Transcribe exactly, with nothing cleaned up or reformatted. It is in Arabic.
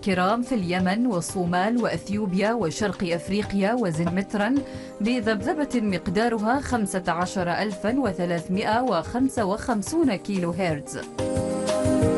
الكرام في اليمن والصومال وأثيوبيا وشرق أفريقيا وزن مترا بذبذبة مقدارها خمسة عشر ألفا وثلاثمائة وخمسة وخمسين كيلو هرتز.